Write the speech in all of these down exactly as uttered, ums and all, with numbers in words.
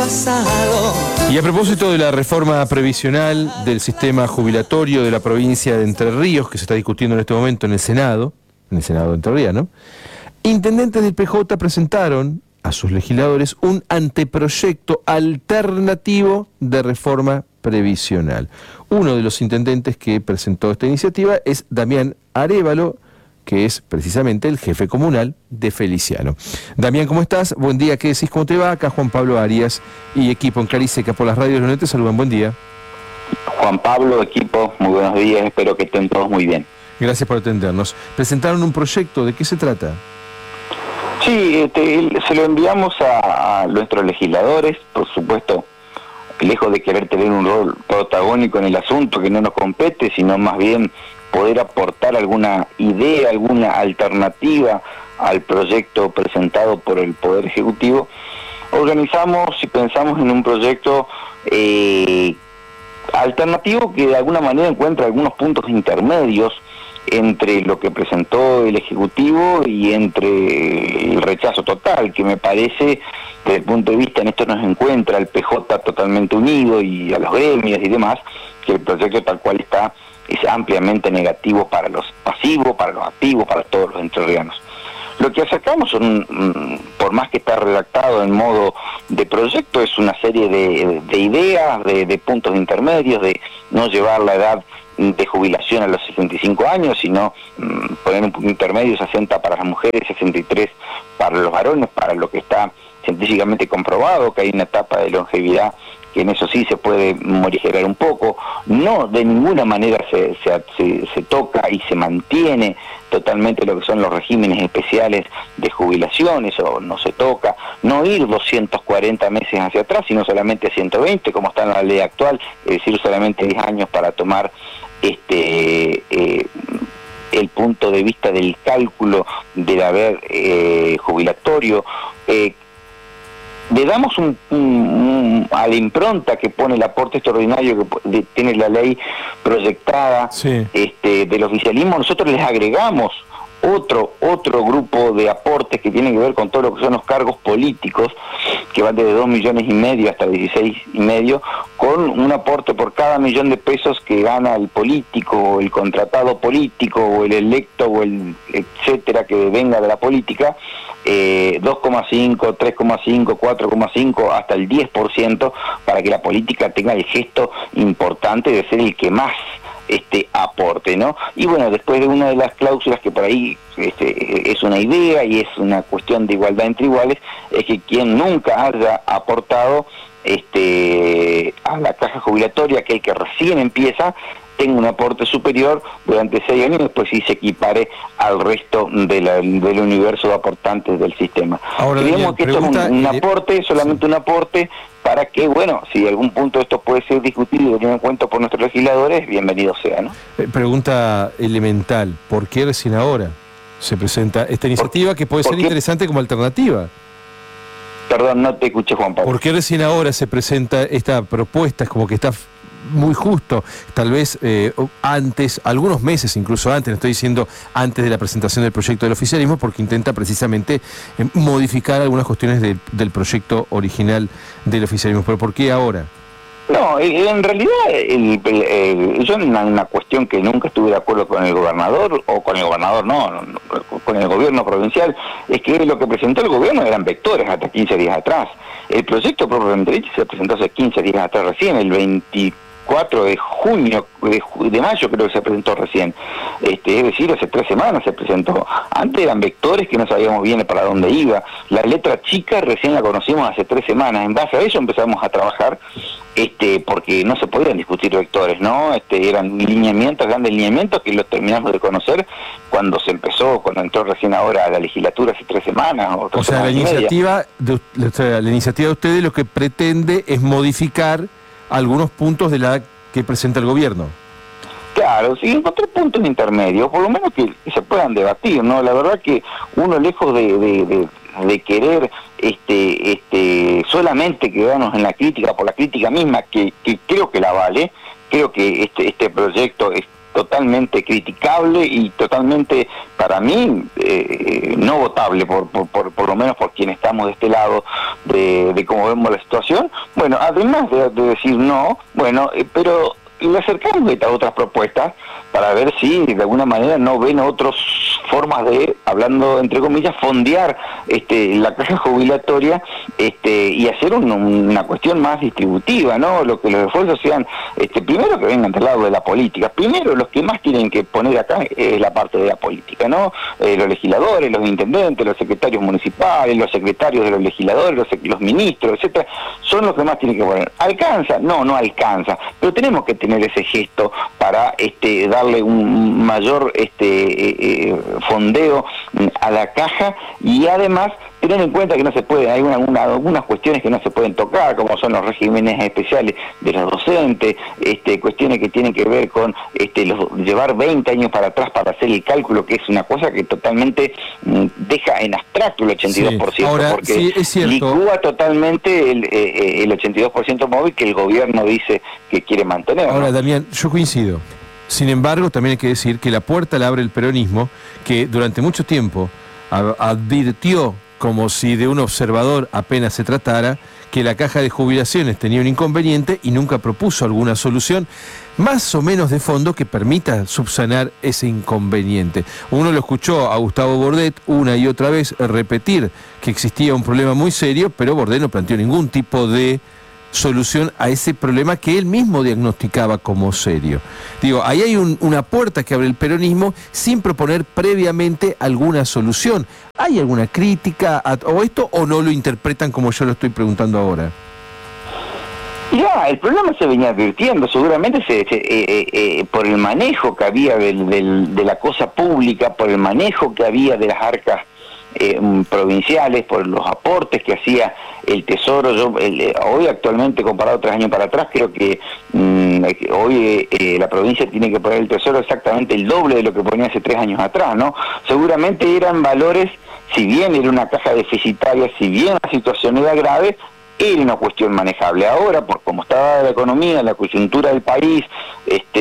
pasado. Y a propósito de la reforma previsional del sistema jubilatorio de la provincia de Entre Ríos, que se está discutiendo en este momento en el Senado, en el Senado entrerriano, intendentes del P J presentaron a sus legisladores un anteproyecto alternativo de reforma previsional. Uno de los intendentes que presentó esta iniciativa es Damián Arévalo, que es precisamente el jefe comunal de Feliciano. Damián, ¿cómo estás? Buen día, ¿qué decís? ¿Cómo te va? Acá Juan Pablo Arias y equipo en Cariseca por las radios de Leonet te saludan. Buen día. Juan Pablo, equipo, muy buenos días, espero que estén todos muy bien. Gracias por atendernos. Presentaron un proyecto, ¿de qué se trata? Sí, este, se lo enviamos a, a nuestros legisladores, por supuesto, lejos de querer tener un rol protagónico en el asunto que no nos compete, sino más bien poder aportar alguna idea, alguna alternativa al proyecto presentado por el Poder Ejecutivo. Organizamos y pensamos en un proyecto eh, alternativo que de alguna manera encuentra algunos puntos intermedios entre lo que presentó el Ejecutivo y entre el rechazo total, que me parece, desde el punto de vista, en esto nos encuentra el P J totalmente unido y a los gremios y demás, que el proyecto tal cual está es ampliamente negativo para los pasivos, para los activos, para todos los entrerrianos. Lo que sacamos, son, por más que está redactado en modo de proyecto, es una serie de, de ideas, de, de puntos intermedios, de no llevar la edad de jubilación a los sesenta y cinco años, sino mmm, poner un punto intermedio, sesenta para las mujeres, sesenta y tres para los varones, para lo que está científicamente comprobado, que hay una etapa de longevidad que en eso sí se puede morigerar un poco. No, de ninguna manera se, se, se, se toca y se mantiene totalmente lo que son los regímenes especiales de jubilación, eso no se toca. No ir doscientos cuarenta meses hacia atrás, sino solamente ciento veinte, como está en la ley actual, es decir, solamente diez años para tomar este eh, el punto de vista del cálculo del haber eh, jubilatorio. Eh, le damos un, un, un, a la impronta que pone el aporte extraordinario que de, tiene la ley proyectada, sí, este, del oficialismo. Nosotros les agregamos otro otro grupo de aportes que tienen que ver con todo lo que son los cargos políticos, que van desde dos millones y medio hasta dieciséis y medio, con un aporte por cada millón de pesos que gana el político, o el contratado político, o el electo, o el etcétera, que venga de la política, eh, dos coma cinco, tres coma cinco, cuatro coma cinco, hasta el diez por ciento, para que la política tenga el gesto importante de ser el que más este aporte, ¿no? Y bueno, después de una de las cláusulas que por ahí este, es una idea y es una cuestión de igualdad entre iguales, es que quien nunca haya aportado este a la caja jubilatoria, aquel que recién empieza, tenga un aporte superior durante seis años y después sí se equipare al resto de la, del universo de aportantes del sistema. Ahora, creemos que esto es un, un aporte, solamente un aporte, para que, bueno, si algún punto esto puede ser discutido y tenido en cuenta por nuestros legisladores, bienvenido sea, ¿no? Pregunta elemental, ¿por qué recién ahora se presenta esta iniciativa que puede ser interesante como alternativa? Perdón, no te escuché, Juan Pablo. ¿Por qué recién ahora se presenta esta propuesta? Es como que está muy justo, tal vez eh, antes, algunos meses incluso antes, no estoy diciendo antes de la presentación del proyecto del oficialismo, porque intenta precisamente eh, modificar algunas cuestiones de, del proyecto original del oficialismo. ¿Pero por qué ahora? No, en realidad el, el, el, yo en una, una cuestión que nunca estuve de acuerdo con el gobernador, o con el gobernador no, no, con el gobierno provincial, es que lo que presentó el gobierno eran vectores hasta quince días atrás. El proyecto propiamente dicho se presentó hace quince días atrás recién, el veinticuatro de junio, de, de mayo creo que se presentó recién, este, es decir, hace tres semanas se presentó. Antes eran vectores que no sabíamos bien para dónde iba. La letra chica recién la conocimos hace tres semanas, en base a eso empezamos a trabajar, este, porque no se podían discutir vectores, ¿no? Este, eran lineamientos, grandes lineamientos que los terminamos de conocer cuando se empezó, cuando entró recién ahora a la legislatura hace tres semanas. O, o sea, la iniciativa, de, la, la iniciativa de ustedes lo que pretende es modificar algunos puntos de la que presenta el gobierno. Claro, sí, encontré puntos intermedios, por lo menos que, que se puedan debatir, ¿no? La verdad que uno, lejos de, de, de, de querer este este solamente quedarnos en la crítica por la crítica misma, que, que creo que la vale, creo que este este proyecto es totalmente criticable y totalmente, para mí, eh, no votable, por, por, por, por lo menos por quien estamos de este lado de, de cómo vemos la situación. Bueno, además de, de decir no, bueno, eh, pero le acercamos a otras propuestas para ver si de alguna manera no ven otras formas de, hablando entre comillas, fondear este, la caja jubilatoria este, y hacer un, una cuestión más distributiva, ¿no? Lo que los esfuerzos sean, este, primero que vengan del lado de la política, primero los que más tienen que poner acá es la parte de la política, ¿no? Eh, los legisladores, los intendentes, los secretarios municipales, los secretarios de los legisladores, los, los ministros, etcétera, son los que más tienen que poner. ¿Alcanza? No, no alcanza, pero tenemos que tener ese gesto para este, darle un mayor este, eh, eh, fondeo a la caja y además tener en cuenta que no se puede, hay una, una, algunas cuestiones que no se pueden tocar, como son los regímenes especiales de los docentes, este, cuestiones que tienen que ver con este, los, llevar veinte años para atrás para hacer el cálculo, que es una cosa que totalmente mm, deja en abstracto el ochenta y dos por ciento, sí. Ahora, porque sí, es cierto. licúa totalmente el, eh, el ochenta y dos por ciento móvil que el gobierno dice que quiere mantener. Ahora, ¿no? Damián, yo coincido. Sin embargo, también hay que decir que la puerta la abre el peronismo, que durante mucho tiempo advirtió, como si de un observador apenas se tratara, que la caja de jubilaciones tenía un inconveniente y nunca propuso alguna solución más o menos de fondo que permita subsanar ese inconveniente. Uno lo escuchó a Gustavo Bordet una y otra vez repetir que existía un problema muy serio, pero Bordet no planteó ningún tipo de solución a ese problema que él mismo diagnosticaba como serio. Digo, ahí hay un, una puerta que abre el peronismo sin proponer previamente alguna solución. ¿Hay alguna crítica a o esto o no lo interpretan como yo lo estoy preguntando ahora? Ya, el problema se venía advirtiendo, seguramente se, se, eh, eh, por el manejo que había del, del, de la cosa pública, por el manejo que había de las arcas Eh, provinciales, por los aportes que hacía el Tesoro. Yo el, hoy actualmente, comparado tres años para atrás, creo que mmm, hoy eh, la provincia tiene que poner el Tesoro exactamente el doble de lo que ponía hace tres años atrás, ¿no? Seguramente eran valores, si bien era una caja deficitaria, si bien la situación era grave, era una cuestión manejable. Ahora, por cómo estaba la economía, la coyuntura del país, este,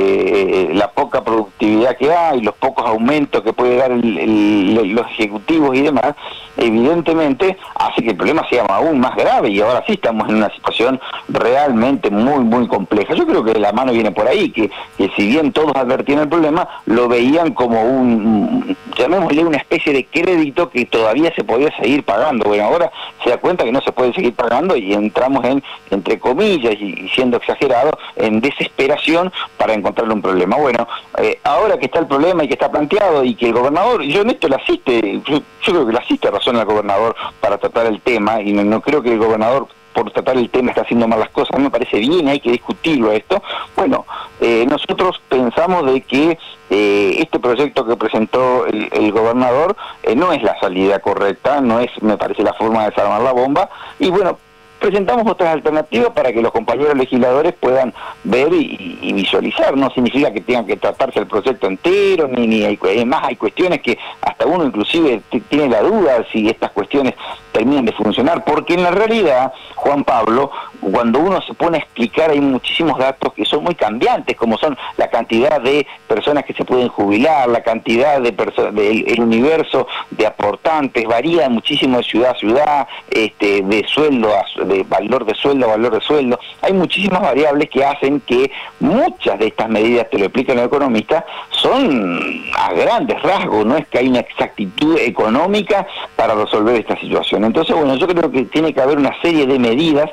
eh, la poca productividad que hay, los pocos aumentos que puede dar el, el, los ejecutivos y demás, evidentemente hace que el problema sea aún más grave y ahora sí estamos en una situación realmente muy, muy compleja. Yo creo que la mano viene por ahí, que, que si bien todos advertían el problema, lo veían como un, llamémosle una especie de crédito que todavía se podía seguir pagando. Bueno, ahora se da cuenta que no se puede seguir pagando y entramos en, entre comillas, y siendo exagerado, en desesperación para encontrarle un problema. Bueno, eh, ahora que está el problema y que está planteado y que el gobernador, yo en esto le asiste, yo, yo creo que le asiste razón al gobernador para tratar el tema y no, no creo que el gobernador por tratar el tema está haciendo mal las cosas, a mí me parece bien, hay que discutirlo esto. Bueno, eh, nosotros pensamos de que eh, este proyecto que presentó el, el gobernador eh, no es la salida correcta, no es, me parece, la forma de desarmar la bomba, y bueno, presentamos otras alternativas para que los compañeros legisladores puedan ver y, y visualizar. No significa que tengan que tratarse el proyecto entero, ni, ni hay, además hay cuestiones que hasta uno inclusive tiene la duda si estas cuestiones terminan de funcionar, porque en la realidad, Juan Pablo, cuando uno se pone a explicar hay muchísimos datos que son muy cambiantes, como son la cantidad de personas que se pueden jubilar, la cantidad de personas, del el universo de aportantes, varía muchísimo de ciudad a ciudad, este, de sueldo a de valor de sueldo a valor de sueldo. Hay muchísimas variables que hacen que muchas de estas medidas, te lo explican los economistas, son a grandes rasgos, no es que hay una exactitud económica para resolver esta situación. Entonces, bueno, yo creo que tiene que haber una serie de medidas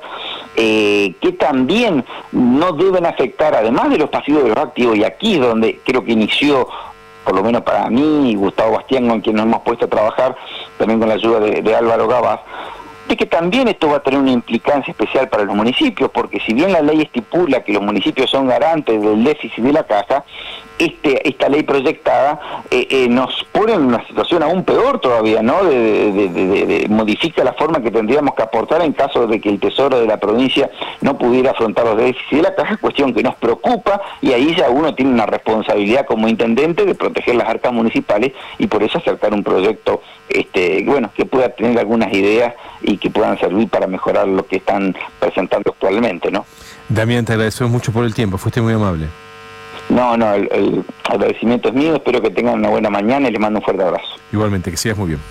eh, que también no deben afectar, además de los pasivos de los activos, y aquí es donde creo que inició, por lo menos para mí y Gustavo Bastián, con quien nos hemos puesto a trabajar, también con la ayuda de, de Álvaro Gabás, de que también esto va a tener una implicancia especial para los municipios, porque si bien la ley estipula que los municipios son garantes del déficit de la caja, este, esta ley proyectada eh, eh, nos pone en una situación aún peor todavía, ¿no? De, de, de, de, de modifica la forma que tendríamos que aportar en caso de que el Tesoro de la provincia no pudiera afrontar los déficits de la caja, cuestión que nos preocupa, y ahí ya uno tiene una responsabilidad como intendente de proteger las arcas municipales y por eso acercar un proyecto este, bueno, que pueda tener algunas ideas y que puedan servir para mejorar lo que están presentando actualmente, ¿no? Damián, te agradecemos mucho por el tiempo, fuiste muy amable. No, no, el, el agradecimiento es mío, espero que tengan una buena mañana y les mando un fuerte abrazo. Igualmente, que sigas muy bien.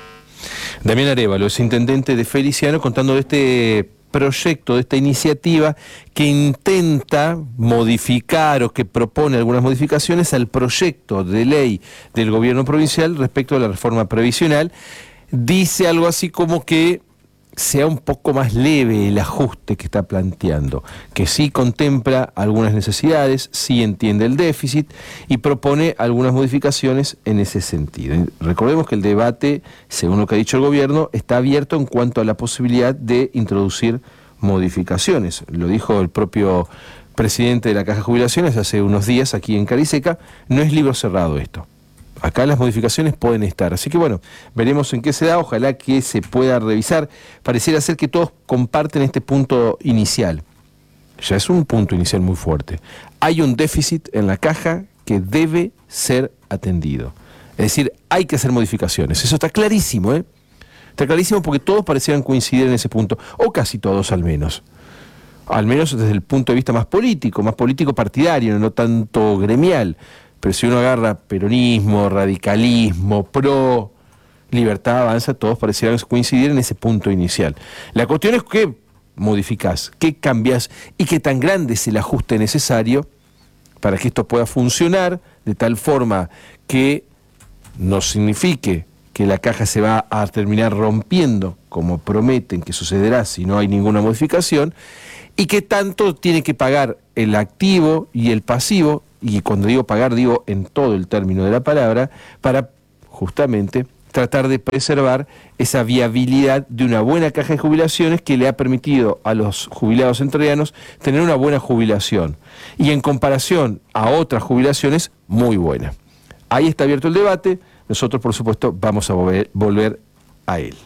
Damián Arévalo es intendente de Feliciano, contando de este proyecto, de esta iniciativa que intenta modificar o que propone algunas modificaciones al proyecto de ley del gobierno provincial respecto a la reforma previsional. Dice algo así como que sea un poco más leve el ajuste que está planteando, que sí contempla algunas necesidades, sí entiende el déficit y propone algunas modificaciones en ese sentido. Recordemos que el debate, según lo que ha dicho el gobierno, está abierto en cuanto a la posibilidad de introducir modificaciones. Lo dijo el propio presidente de la Caja de Jubilaciones hace unos días aquí en Cariseca, no es libro cerrado esto. Acá las modificaciones pueden estar, así que bueno, veremos en qué se da, ojalá que se pueda revisar. Pareciera ser que todos comparten este punto inicial, ya es un punto inicial muy fuerte. Hay un déficit en la caja que debe ser atendido, es decir, hay que hacer modificaciones, eso está clarísimo, ¿eh? Está clarísimo porque todos parecieran coincidir en ese punto, o casi todos al menos. Al menos desde el punto de vista más político, más político partidario, no tanto gremial. Pero si uno agarra peronismo, radicalismo, pro, libertad, avanza, todos parecieran coincidir en ese punto inicial. La cuestión es qué modificás, qué cambias y qué tan grande es el ajuste necesario para que esto pueda funcionar de tal forma que no signifique que la caja se va a terminar rompiendo, como prometen que sucederá si no hay ninguna modificación, y que tanto tiene que pagar el activo y el pasivo, y cuando digo pagar digo en todo el término de la palabra, para justamente tratar de preservar esa viabilidad de una buena caja de jubilaciones que le ha permitido a los jubilados entrerrianos tener una buena jubilación, y en comparación a otras jubilaciones, muy buena. Ahí está abierto el debate, nosotros por supuesto vamos a volver, volver a él.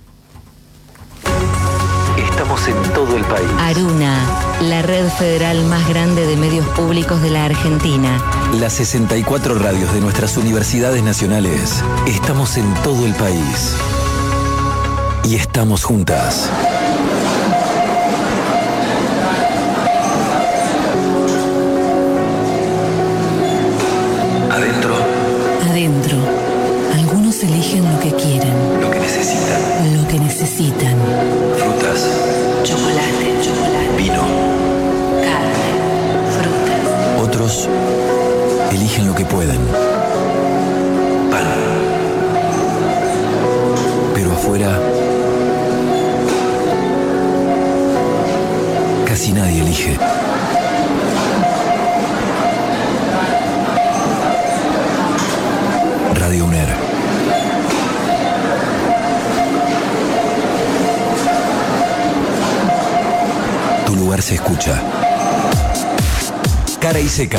Estamos en todo el país. Aruna, la red federal más grande de medios públicos de la Argentina. Las sesenta y cuatro radios de nuestras universidades nacionales. Estamos en todo el país. Y estamos juntas. Adentro. Adentro. Algunos eligen lo que quieren. Lo que necesitan. Lo que necesitan. Frutas. Chocolate, chocolate. Vino. Carne, frutas. Otros eligen lo que pueden. Pan. Pero afuera casi nadie elige. Radio UNER. Tu lugar se escucha. Cara y Seca.